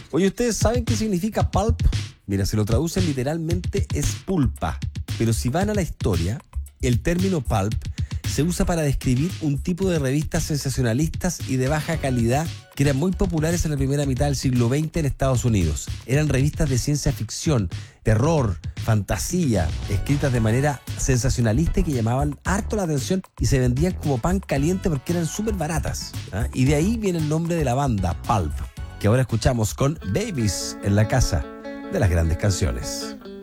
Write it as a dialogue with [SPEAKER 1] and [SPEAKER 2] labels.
[SPEAKER 1] Oye, ¿ustedes saben qué significa pulp? Mira, si lo traducen literalmente es pulpa. Pero si van a la historia, el término pulp se usa para describir un tipo de revistas sensacionalistas y de baja calidad que eran muy populares en la primera mitad del siglo XX en Estados Unidos. Eran revistas de ciencia ficción, terror, fantasía, escritas de manera sensacionalista y que llamaban harto la atención y se vendían como pan caliente porque eran súper baratas. Y de ahí viene el nombre de la banda, Pulp, que ahora escuchamos con Babies en la casa de las grandes canciones.